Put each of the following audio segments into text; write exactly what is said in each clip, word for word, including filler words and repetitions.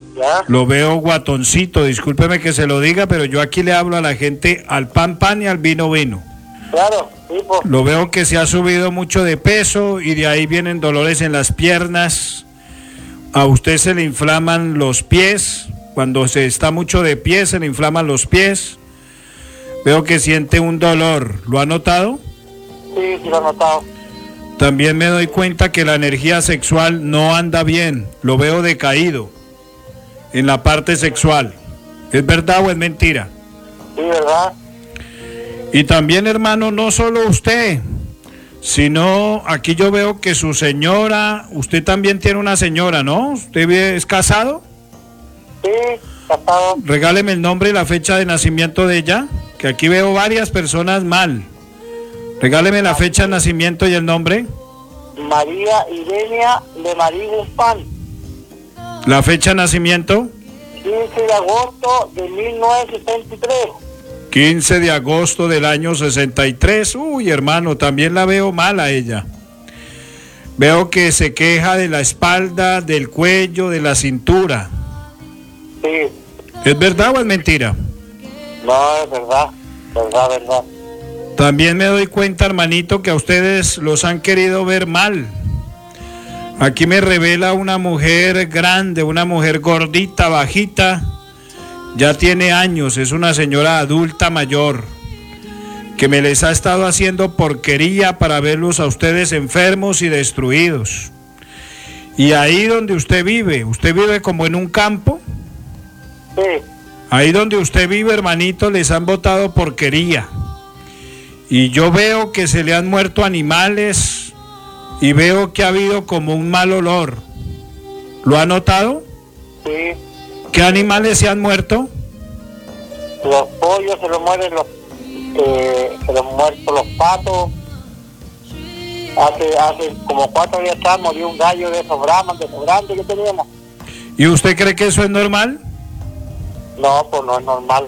¿Ya? Lo veo guatoncito, discúlpeme que se lo diga, pero yo aquí le hablo a la gente al pan pan y al vino vino. Claro, sí, pues. Lo veo que se ha subido mucho de peso y de ahí vienen dolores en las piernas. A usted se le inflaman los pies. Cuando se está mucho de pie se le inflaman los pies. Veo que siente un dolor. ¿Lo ha notado? Sí, sí lo he notado. También me doy cuenta que la energía sexual no anda bien. Lo veo decaído en la parte sexual. ¿Es verdad o es mentira? Sí, ¿verdad? Y también, hermano, no solo usted, sino aquí yo veo que su señora, usted también tiene una señora, ¿no? ¿Usted es casado? Sí, casado. Regáleme el nombre y la fecha de nacimiento de ella, que aquí veo varias personas mal. Regáleme la fecha de nacimiento y el nombre. María Irenia de Marí Guzmán. La fecha de nacimiento. quince de agosto de mil novecientos sesenta y tres. quince de agosto del año sesenta y tres. Uy, hermano, también la veo mal a ella. Veo que se queja de la espalda, del cuello, de la cintura. Sí. ¿Es verdad o es mentira? No, es verdad, verdad, verdad. También me doy cuenta, hermanito, que a ustedes los han querido ver mal. Aquí me revela una mujer grande, una mujer gordita, bajita. Ya tiene años, es una señora adulta mayor, que me les ha estado haciendo porquería para verlos a ustedes enfermos y destruidos. Y ahí donde usted vive, usted vive como en un campo. Sí. Ahí donde usted vive, hermanito, les han botado porquería. Y yo veo que se le han muerto animales y veo que ha habido como un mal olor. ¿Lo ha notado? Sí. ¿Qué animales se han muerto? Los pollos se los mueren los, eh, se los muerto los patos. Hace, hace como cuatro días atrás murió un gallo de esos brahman, de esos grandes que teníamos. ¿Y usted cree que eso es normal? No, pues no es normal.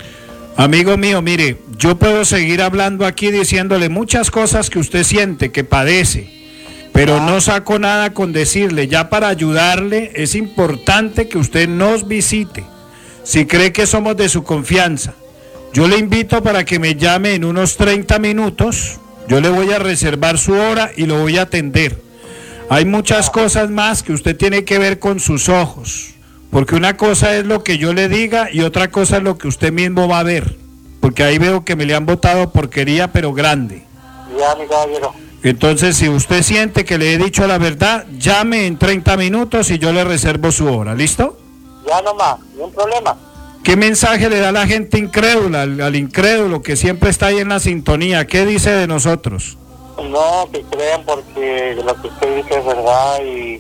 Amigo mío, mire, yo puedo seguir hablando aquí diciéndole muchas cosas que usted siente, que padece, pero no saco nada con decirle. Ya para ayudarle es importante que usted nos visite. Si cree que somos de su confianza, yo le invito para que me llame en unos treinta minutos. Yo le voy a reservar su hora y lo voy a atender. Hay muchas cosas más que usted tiene que ver con sus ojos, porque una cosa es lo que yo le diga y otra cosa es lo que usted mismo va a ver, porque ahí veo que me le han botado porquería, pero grande. Ya, mi caballero. Entonces, si usted siente que le he dicho la verdad, llame en treinta minutos y yo le reservo su hora. ¿Listo? Ya nomás, ni un problema. ¿Qué mensaje le da a la gente incrédula, al, al incrédulo que siempre está ahí en la sintonía? ¿Qué dice de nosotros? No, que crean porque lo que usted dice es verdad y,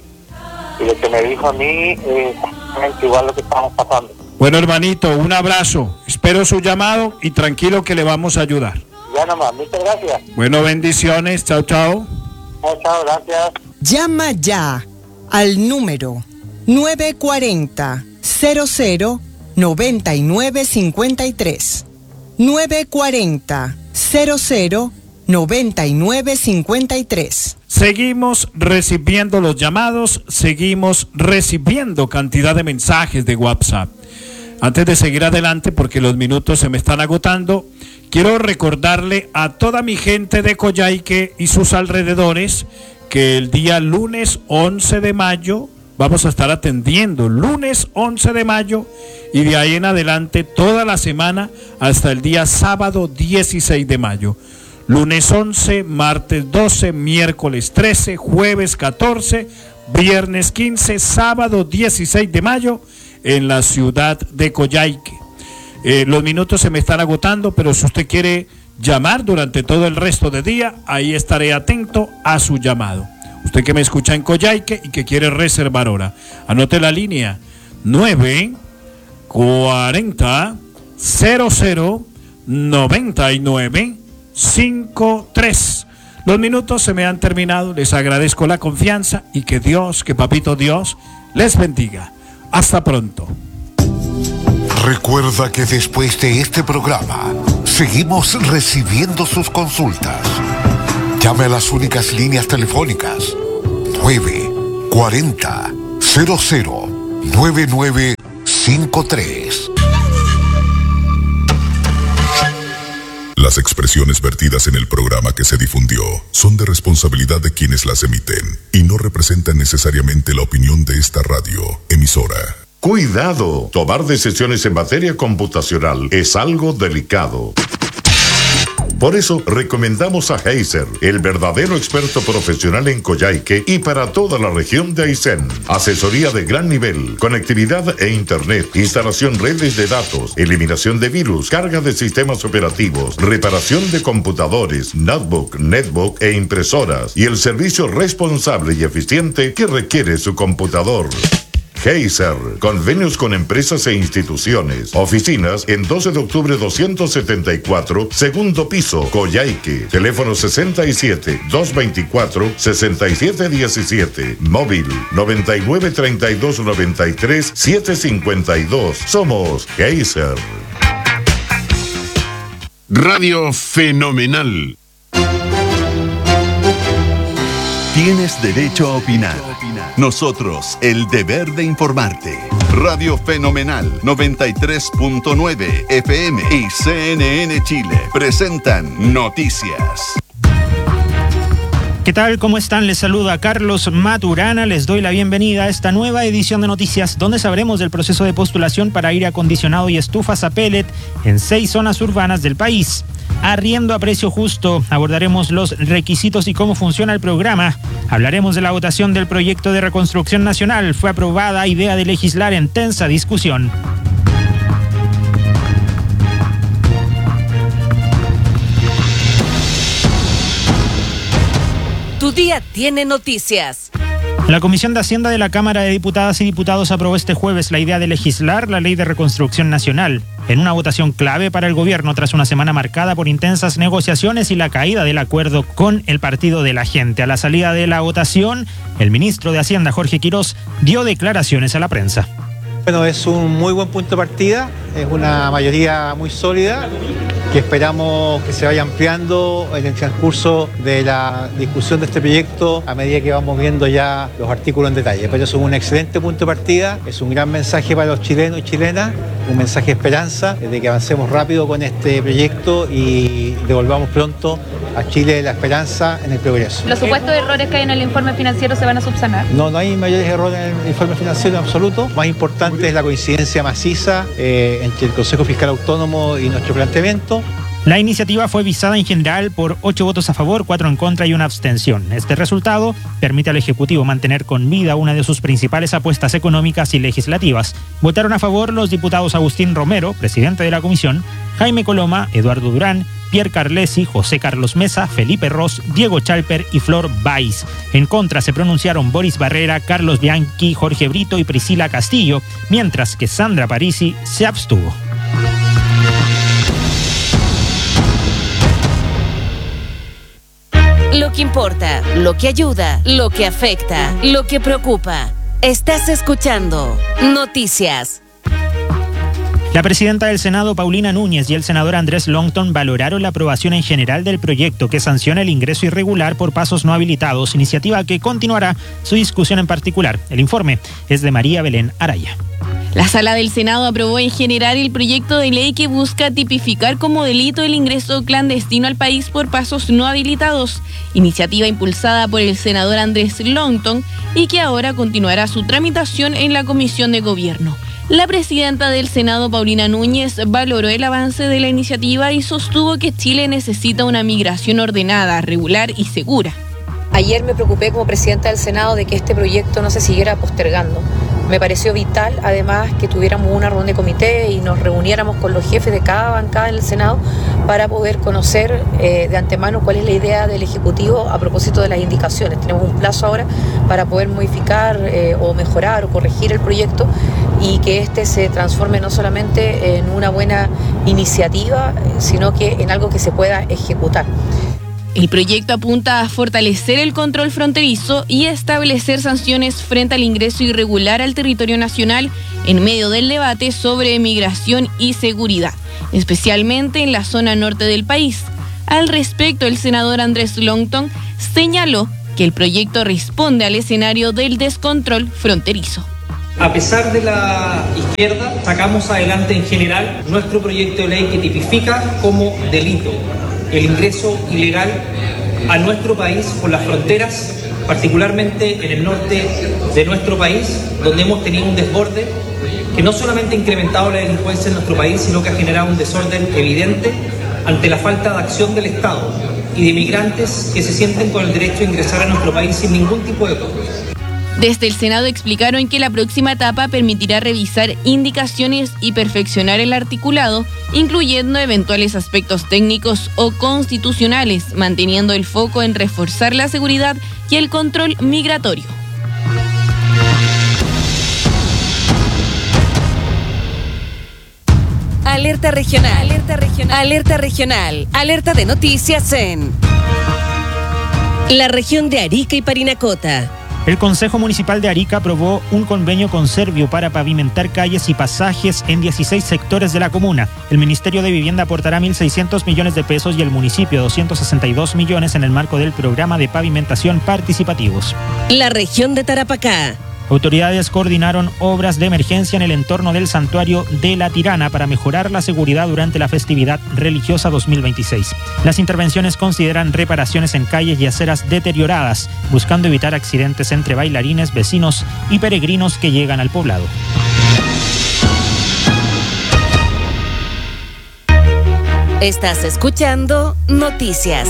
y lo que me dijo a mí es exactamente igual lo que estamos pasando. Bueno, hermanito, un abrazo. Espero su llamado y tranquilo que le vamos a ayudar. Ya nomás, muchas gracias. Bueno, bendiciones. Chao, chao. Chao, chao, gracias. Llama ya al número nueve cuatro cero, cero cero, nueve nueve cinco tres. nueve cuatro cero, cero cero, nueve nueve cinco tres. Seguimos recibiendo los llamados, seguimos recibiendo cantidad de mensajes de WhatsApp. Antes de seguir adelante, porque los minutos se me están agotando, quiero recordarle a toda mi gente de Coyhaique y sus alrededores que el día lunes once de mayo vamos a estar atendiendo, lunes once de mayo, y de ahí en adelante toda la semana hasta el día sábado dieciséis de mayo. Lunes once, martes doce, miércoles trece, jueves catorce, viernes quince, sábado dieciséis de mayo en la ciudad de Coyhaique. Eh, los minutos se me están agotando, pero si usted quiere llamar durante todo el resto del día, ahí estaré atento a su llamado. Usted que me escucha en Coyhaique y que quiere reservar hora, anote la línea nueve cuarenta, cero cero, noventa y nueve cincuenta y tres. Los minutos se me han terminado, les agradezco la confianza y que Dios, que Papito Dios, les bendiga. Hasta pronto. Recuerda que después de este programa seguimos recibiendo sus consultas. Llame a las únicas líneas telefónicas nueve cuarenta, cero cero, nueve nueve cinco tres. Las expresiones vertidas en el programa que se difundió son de responsabilidad de quienes las emiten y no representan necesariamente la opinión de esta radio emisora. Cuidado, tomar decisiones en materia computacional es algo delicado. Por eso recomendamos a Heiser, el verdadero experto profesional en Coyhaique y para toda la región de Aysén. Asesoría de gran nivel, conectividad e internet, instalación redes de datos, eliminación de virus, carga de sistemas operativos, reparación de computadores, notebook, netbook e impresoras y el servicio responsable y eficiente que requiere su computador. Heiser, convenios con empresas e instituciones. Oficinas en doce de octubre doscientos setenta y cuatro, segundo piso, Coyhaique. Teléfono sesenta y siete, doscientos veinticuatro, sesenta y siete diecisiete. Móvil noventa y nueve, treinta y dos, noventa y tres, setecientos cincuenta y dos. Somos Heiser. Radio Fenomenal. Tienes derecho a opinar. Nosotros, el deber de informarte. Radio Fenomenal noventa y tres punto nueve F M y C N N Chile presentan Noticias. ¿Qué tal? ¿Cómo están? Les saluda Carlos Maturana. Les doy la bienvenida a esta nueva edición de Noticias, donde sabremos del proceso de postulación para aire acondicionado y estufas a pellet en seis zonas urbanas del país. Arriendo a precio justo. Abordaremos los requisitos y cómo funciona el programa. Hablaremos de la votación del proyecto de reconstrucción nacional. Fue aprobada idea de legislar en tensa discusión. Tu día tiene noticias. La Comisión de Hacienda de la Cámara de Diputadas y Diputados aprobó este jueves la idea de legislar la Ley de Reconstrucción Nacional, en una votación clave para el gobierno tras una semana marcada por intensas negociaciones y la caída del acuerdo con el Partido de la Gente. A la salida de la votación, el ministro de Hacienda, Jorge Quirós, dio declaraciones a la prensa. Bueno, es un muy buen punto de partida, es una mayoría muy sólida que esperamos que se vaya ampliando en el transcurso de la discusión de este proyecto a medida que vamos viendo ya los artículos en detalle. Pero es un excelente punto de partida, es un gran mensaje para los chilenos y chilenas, un mensaje de esperanza de que avancemos rápido con este proyecto y devolvamos pronto a Chile la esperanza en el progreso. ¿Los supuestos errores que hay en el informe financiero se van a subsanar? No, no hay mayores errores en el informe financiero en absoluto. Más importante es la coincidencia maciza eh, entre el Consejo Fiscal Autónomo y nuestro planteamiento. La iniciativa fue visada en general por ocho votos a favor, cuatro en contra y una abstención. Este resultado permite al Ejecutivo mantener con vida una de sus principales apuestas económicas y legislativas. Votaron a favor los diputados Agustín Romero, presidente de la comisión, Jaime Coloma, Eduardo Durán, Pierre Carlesi, José Carlos Mesa, Felipe Ross, Diego Chalper y Flor Baiz. En contra se pronunciaron Boris Barrera, Carlos Bianchi, Jorge Brito y Priscila Castillo, mientras que Sandra Parisi se abstuvo. Lo que importa, lo que ayuda, lo que afecta, lo que preocupa. Estás escuchando Noticias. La presidenta del Senado, Paulina Núñez, y el senador Andrés Longton valoraron la aprobación en general del proyecto que sanciona el ingreso irregular por pasos no habilitados, iniciativa que continuará su discusión en particular. El informe es de María Belén Araya. La Sala del Senado aprobó en general el proyecto de ley que busca tipificar como delito el ingreso clandestino al país por pasos no habilitados, iniciativa impulsada por el senador Andrés Longton y que ahora continuará su tramitación en la Comisión de Gobierno. La presidenta del Senado, Paulina Núñez, valoró el avance de la iniciativa y sostuvo que Chile necesita una migración ordenada, regular y segura. Ayer me preocupé como presidenta del Senado de que este proyecto no se siguiera postergando. Me pareció vital, además, que tuviéramos una reunión de comité y nos reuniéramos con los jefes de cada bancada en el Senado para poder conocer eh, de antemano cuál es la idea del Ejecutivo a propósito de las indicaciones. Tenemos un plazo ahora para poder modificar eh, o mejorar o corregir el proyecto y que este se transforme no solamente en una buena iniciativa, sino que en algo que se pueda ejecutar. El proyecto apunta a fortalecer el control fronterizo y establecer sanciones frente al ingreso irregular al territorio nacional en medio del debate sobre migración y seguridad, especialmente en la zona norte del país. Al respecto, el senador Andrés Longton señaló que el proyecto responde al escenario del descontrol fronterizo. A pesar de la izquierda, sacamos adelante en general nuestro proyecto de ley que tipifica como delito el ingreso ilegal a nuestro país por las fronteras, particularmente en el norte de nuestro país, donde hemos tenido un desborde que no solamente ha incrementado la delincuencia en nuestro país, sino que ha generado un desorden evidente ante la falta de acción del Estado y de migrantes que se sienten con el derecho a ingresar a nuestro país sin ningún tipo de cobro. Desde el Senado explicaron que la próxima etapa permitirá revisar indicaciones y perfeccionar el articulado, incluyendo eventuales aspectos técnicos o constitucionales, manteniendo el foco en reforzar la seguridad y el control migratorio. Alerta regional, alerta regional, alerta regional, alerta de noticias en la región de Arica y Parinacota. El Consejo Municipal de Arica aprobó un convenio con Servio para pavimentar calles y pasajes en dieciséis sectores de la comuna. El Ministerio de Vivienda aportará mil seiscientos millones de pesos y el municipio doscientos sesenta y dos millones en el marco del programa de pavimentación participativos. La región de Tarapacá. Autoridades coordinaron obras de emergencia en el entorno del santuario de La Tirana para mejorar la seguridad durante la festividad religiosa dos mil veintiséis. Las intervenciones consideran reparaciones en calles y aceras deterioradas, buscando evitar accidentes entre bailarines, vecinos y peregrinos que llegan al poblado. Estás escuchando Noticias.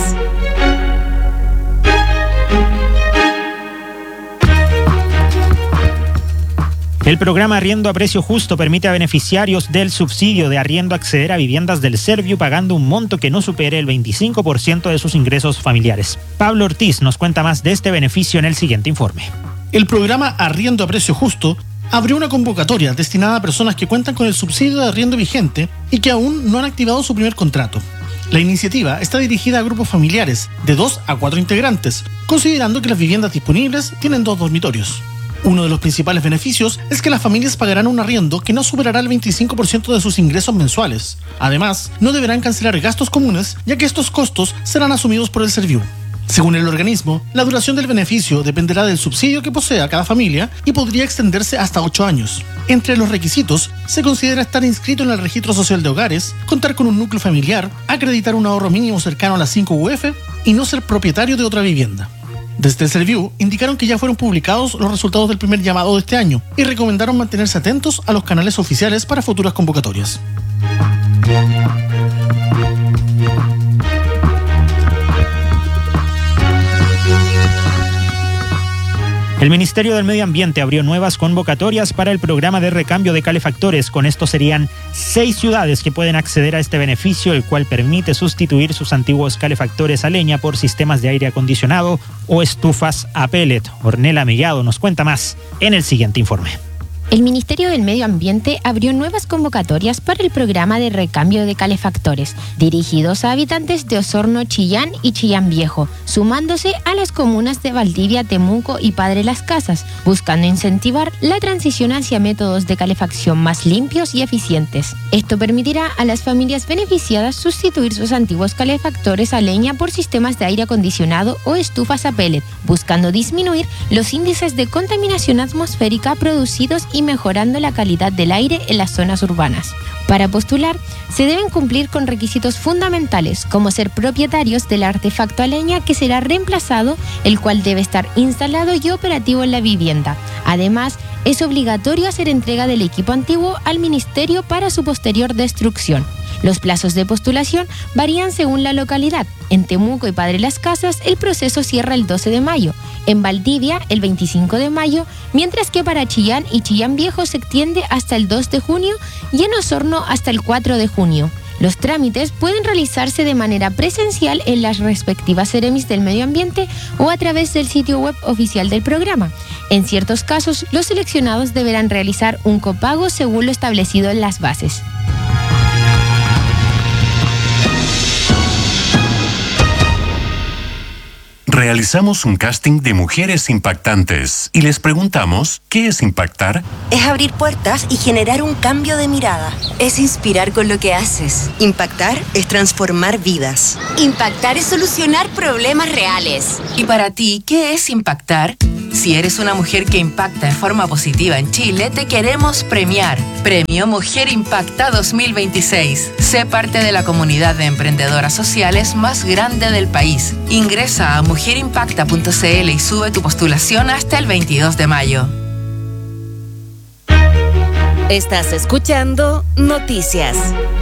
El programa Arriendo a Precio Justo permite a beneficiarios del subsidio de arriendo acceder a viviendas del Servio pagando un monto que no supere el veinticinco por ciento de sus ingresos familiares. Pablo Ortiz nos cuenta más de este beneficio en el siguiente informe. El programa Arriendo a Precio Justo abrió una convocatoria destinada a personas que cuentan con el subsidio de arriendo vigente y que aún no han activado su primer contrato. La iniciativa está dirigida a grupos familiares de dos a cuatro integrantes, considerando que las viviendas disponibles tienen dos dormitorios. Uno de los principales beneficios es que las familias pagarán un arriendo que no superará el veinticinco por ciento de sus ingresos mensuales. Además, no deberán cancelar gastos comunes, ya que estos costos serán asumidos por el Serviu. Según el organismo, la duración del beneficio dependerá del subsidio que posea cada familia y podría extenderse hasta ocho años. Entre los requisitos, se considera estar inscrito en el Registro Social de Hogares, contar con un núcleo familiar, acreditar un ahorro mínimo cercano a las cinco U F y no ser propietario de otra vivienda. Desde el Serviu indicaron que ya fueron publicados los resultados del primer llamado de este año y recomendaron mantenerse atentos a los canales oficiales para futuras convocatorias. El Ministerio del Medio Ambiente abrió nuevas convocatorias para el programa de recambio de calefactores. Con esto serían seis ciudades que pueden acceder a este beneficio, el cual permite sustituir sus antiguos calefactores a leña por sistemas de aire acondicionado o estufas a pellet. Ornella Mellado nos cuenta más en el siguiente informe. El Ministerio del Medio Ambiente abrió nuevas convocatorias para el programa de recambio de calefactores, dirigidos a habitantes de Osorno, Chillán y Chillán Viejo, sumándose a las comunas de Valdivia, Temuco y Padre Las Casas, buscando incentivar la transición hacia métodos de calefacción más limpios y eficientes. Esto permitirá a las familias beneficiadas sustituir sus antiguos calefactores a leña por sistemas de aire acondicionado o estufas a pellet, buscando disminuir los índices de contaminación atmosférica producidos y mejorando la calidad del aire en las zonas urbanas. Para postular, se deben cumplir con requisitos fundamentales, como ser propietarios del artefacto a leña que será reemplazado, el cual debe estar instalado y operativo en la vivienda. Además, es obligatorio hacer entrega del equipo antiguo al Ministerio para su posterior destrucción. Los plazos de postulación varían según la localidad. En Temuco y Padre Las Casas, el proceso cierra el doce de mayo. En Valdivia, el veinticinco de mayo, mientras que para Chillán y Chillán Viejo se extiende hasta el dos de junio y en Osorno hasta el cuatro de junio. Los trámites pueden realizarse de manera presencial en las respectivas Seremis del Medio Ambiente o a través del sitio web oficial del programa. En ciertos casos, los seleccionados deberán realizar un copago según lo establecido en las bases. Realizamos un casting de mujeres impactantes y les preguntamos, ¿qué es impactar? Es abrir puertas y generar un cambio de mirada. Es inspirar con lo que haces. Impactar es transformar vidas. Impactar es solucionar problemas reales. ¿Y para ti, qué es impactar? Si eres una mujer que impacta en forma positiva en Chile, te queremos premiar. Premio Mujer Impacta dos mil veintiséis. Sé parte de la comunidad de emprendedoras sociales más grande del país. Ingresa a mujer impacta punto c l y sube tu postulación hasta el veintidós de mayo. Estás escuchando Noticias.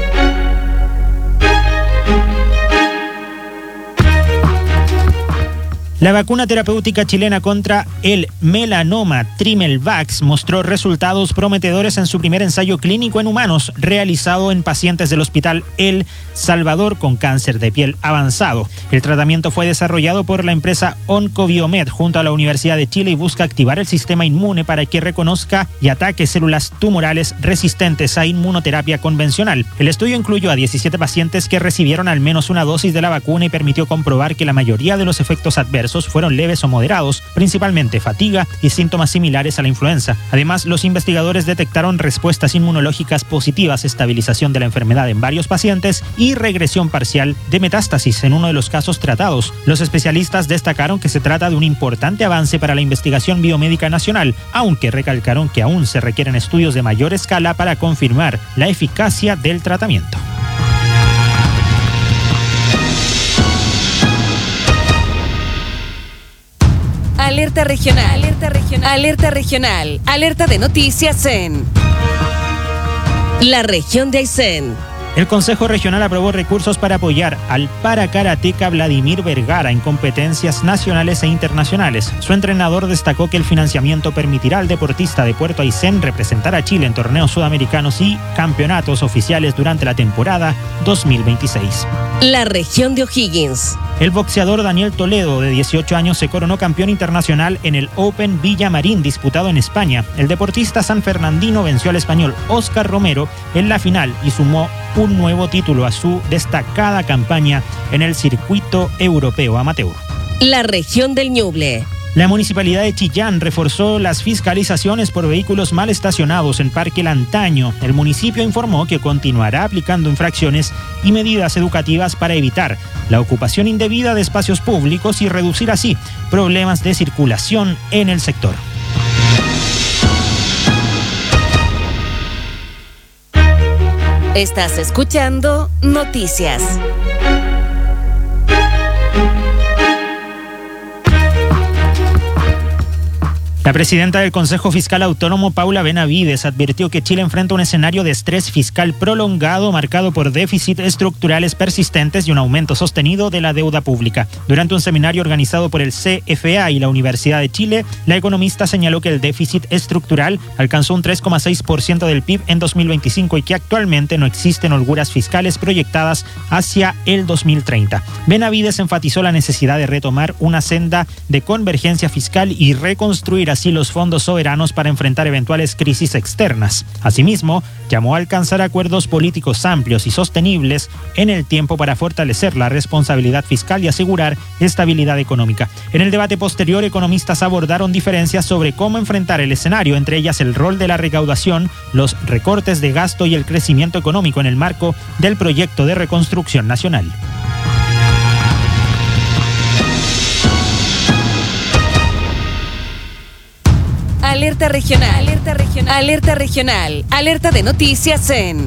La vacuna terapéutica chilena contra el melanoma Trimelvax mostró resultados prometedores en su primer ensayo clínico en humanos realizado en pacientes del Hospital El Salvador con cáncer de piel avanzado. El tratamiento fue desarrollado por la empresa Oncobiomed junto a la Universidad de Chile y busca activar el sistema inmune para que reconozca y ataque células tumorales resistentes a inmunoterapia convencional. El estudio incluyó a diecisiete pacientes que recibieron al menos una dosis de la vacuna y permitió comprobar que la mayoría de los efectos adversos fueron leves o moderados, principalmente fatiga y síntomas similares a la influenza. Además, los investigadores detectaron respuestas inmunológicas positivas, estabilización de la enfermedad en varios pacientes y regresión parcial de metástasis en uno de los casos tratados. Los especialistas destacaron que se trata de un importante avance para la investigación biomédica nacional, aunque recalcaron que aún se requieren estudios de mayor escala para confirmar la eficacia del tratamiento. Alerta regional, alerta regional, alerta regional, alerta de noticias en la región de Aysén. El Consejo Regional aprobó recursos para apoyar al paracarateca Vladimir Vergara en competencias nacionales e internacionales. Su entrenador destacó que el financiamiento permitirá al deportista de Puerto Aysén representar a Chile en torneos sudamericanos y campeonatos oficiales durante la temporada dos mil veintiséis. La región de O'Higgins. El boxeador Daniel Toledo, de dieciocho años, se coronó campeón internacional en el Open Villamarín disputado en España. El deportista sanfernandino venció al español Óscar Romero en la final y sumó un nuevo título a su destacada campaña en el circuito europeo amateur. La región del Ñuble. La Municipalidad de Chillán reforzó las fiscalizaciones por vehículos mal estacionados en Parque Lantaño. El municipio informó que continuará aplicando infracciones y medidas educativas para evitar la ocupación indebida de espacios públicos y reducir así problemas de circulación en el sector. Estás escuchando Noticias. La presidenta del Consejo Fiscal Autónomo, Paula Benavides, advirtió que Chile enfrenta un escenario de estrés fiscal prolongado marcado por déficits estructurales persistentes y un aumento sostenido de la deuda pública. Durante un seminario organizado por el C F A y la Universidad de Chile, la economista señaló que el déficit estructural alcanzó un tres coma seis por ciento del P I B en dos mil veinticinco y que actualmente no existen holguras fiscales proyectadas hacia el dos mil treinta. Benavides enfatizó la necesidad de retomar una senda de convergencia fiscal y reconstruir así los fondos soberanos para enfrentar eventuales crisis externas. Asimismo, llamó a alcanzar acuerdos políticos amplios y sostenibles en el tiempo para fortalecer la responsabilidad fiscal y asegurar estabilidad económica. En el debate posterior, economistas abordaron diferencias sobre cómo enfrentar el escenario, entre ellas el rol de la recaudación, los recortes de gasto y el crecimiento económico en el marco del proyecto de reconstrucción nacional. Alerta regional, alerta regional, alerta regional, alerta de noticias en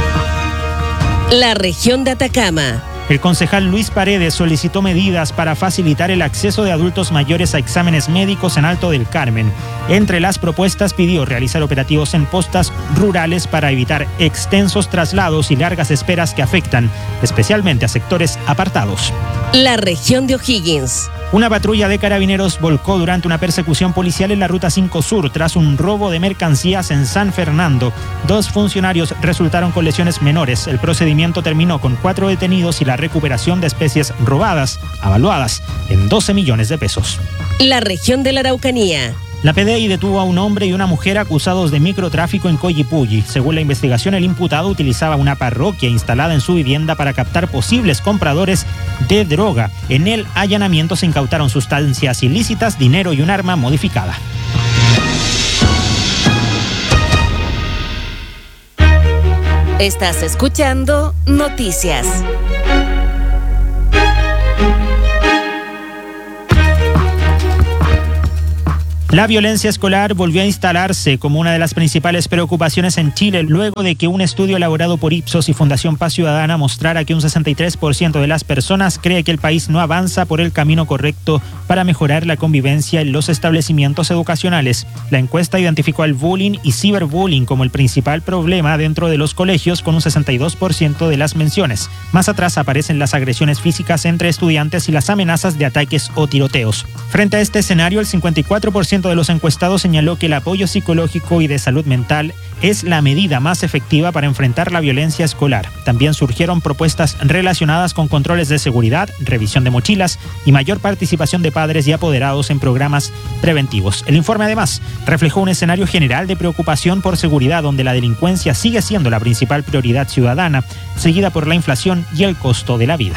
la región de Atacama. El concejal Luis Paredes solicitó medidas para facilitar el acceso de adultos mayores a exámenes médicos en Alto del Carmen. Entre las propuestas pidió realizar operativos en postas rurales para evitar extensos traslados y largas esperas que afectan especialmente a sectores apartados. La región de O'Higgins. Una patrulla de carabineros volcó durante una persecución policial en la Ruta cinco Sur tras un robo de mercancías en San Fernando. Dos funcionarios resultaron con lesiones menores. El procedimiento terminó con cuatro detenidos y la recuperación de especies robadas, avaluadas en doce millones de pesos. La región de la Araucanía. La P D I detuvo a un hombre y una mujer acusados de microtráfico en Coyipulli. Según la investigación, el imputado utilizaba una parroquia instalada en su vivienda para captar posibles compradores de droga. En el allanamiento se incautaron sustancias ilícitas, dinero y un arma modificada. Estás escuchando Noticias. La violencia escolar volvió a instalarse como una de las principales preocupaciones en Chile luego de que un estudio elaborado por Ipsos y Fundación Paz Ciudadana mostrara que un sesenta y tres por ciento de las personas cree que el país no avanza por el camino correcto para mejorar la convivencia en los establecimientos educacionales. La encuesta identificó al bullying y ciberbullying como el principal problema dentro de los colegios con un sesenta y dos por ciento de las menciones. Más atrás aparecen las agresiones físicas entre estudiantes y las amenazas de ataques o tiroteos. Frente a este escenario, el cincuenta y cuatro por ciento de los encuestados señaló que el apoyo psicológico y de salud mental es la medida más efectiva para enfrentar la violencia escolar. También surgieron propuestas relacionadas con controles de seguridad, revisión de mochilas y mayor participación de padres y apoderados en programas preventivos. El informe además reflejó un escenario general de preocupación por seguridad donde la delincuencia sigue siendo la principal prioridad ciudadana, seguida por la inflación y el costo de la vida.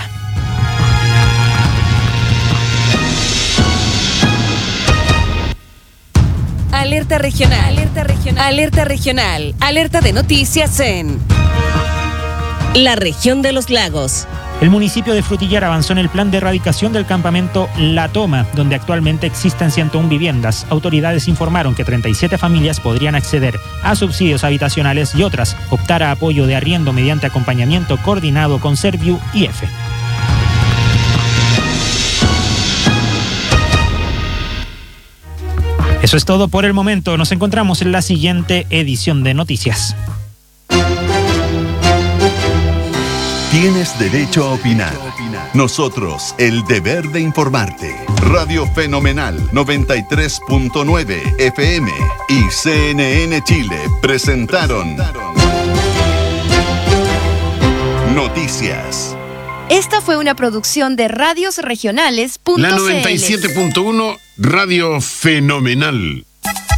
Alerta regional, alerta regional, alerta regional, alerta de noticias en la región de los lagos. El municipio de Frutillar avanzó en el plan de erradicación del campamento La Toma, donde actualmente existen ciento una viviendas. Autoridades informaron que treinta y siete familias podrían acceder a subsidios habitacionales y otras optar a apoyo de arriendo mediante acompañamiento coordinado con Serviu y I F E. Eso es todo por el momento. Nos encontramos en la siguiente edición de Noticias. Tienes derecho a opinar. Nosotros, el deber de informarte. Radio Fenomenal noventa y tres punto nueve F M y C N N Chile presentaron Noticias. Esta fue una producción de radios regionales punto c l. La noventa y siete punto uno, Radio Fenomenal.